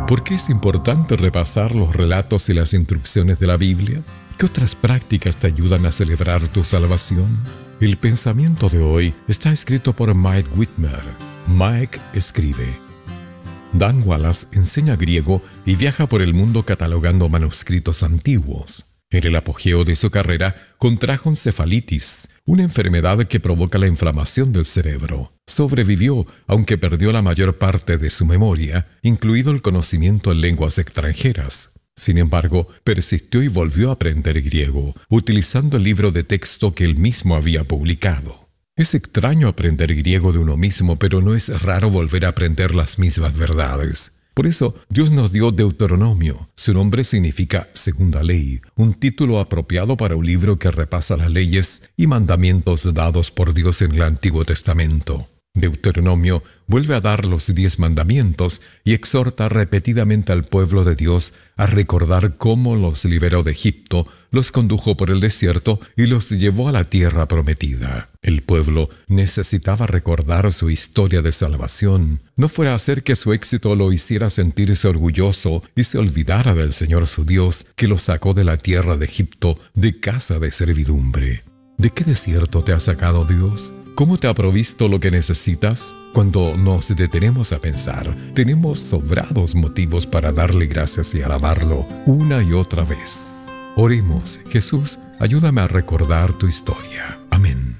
¿Por qué es importante repasar los relatos y las instrucciones de la Biblia? ¿Qué otras prácticas te ayudan a celebrar tu salvación? El pensamiento de hoy está escrito por Mike Whitmer. Mike escribe: Dan Wallace enseña griego y viaja por el mundo catalogando manuscritos antiguos. En el apogeo de su carrera, contrajo encefalitis, una enfermedad que provoca la inflamación del cerebro. Sobrevivió, aunque perdió la mayor parte de su memoria, incluido el conocimiento en lenguas extranjeras. Sin embargo, persistió y volvió a aprender griego, utilizando el libro de texto que él mismo había publicado. Es extraño aprender griego de uno mismo, pero no es raro volver a aprender las mismas verdades. Por eso, Dios nos dio Deuteronomio. Su nombre significa segunda ley, un título apropiado para un libro que repasa las leyes y mandamientos dados por Dios en el Antiguo Testamento. Deuteronomio vuelve a dar los 10 mandamientos y exhorta repetidamente al pueblo de Dios a recordar cómo los liberó de Egipto, los condujo por el desierto y los llevó a la tierra prometida. El pueblo necesitaba recordar su historia de salvación, no fuera a hacer que su éxito lo hiciera sentirse orgulloso y se olvidara del Señor su Dios, que lo sacó de la tierra de Egipto, de casa de servidumbre. ¿De qué desierto te ha sacado Dios? ¿Cómo te ha provisto lo que necesitas? Cuando nos detenemos a pensar, tenemos sobrados motivos para darle gracias y alabarlo una y otra vez. Oremos. Jesús, ayúdame a recordar tu historia. Amén.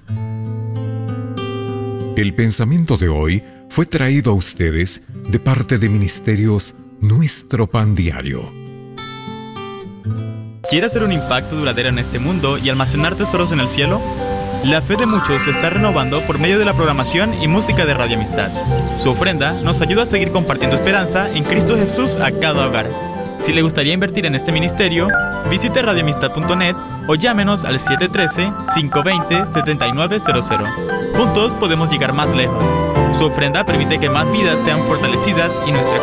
El pensamiento de hoy fue traído a ustedes de parte de Ministerios Nuestro Pan Diario. ¿Quieres hacer un impacto duradero en este mundo y almacenar tesoros en el cielo? La fe de muchos se está renovando por medio de la programación y música de Radio Amistad. Su ofrenda nos ayuda a seguir compartiendo esperanza en Cristo Jesús a cada hogar. Si le gustaría invertir en este ministerio, visite radioamistad.net o llámenos al 713-520-7900. Juntos podemos llegar más lejos. Su ofrenda permite que más vidas sean fortalecidas y nuestra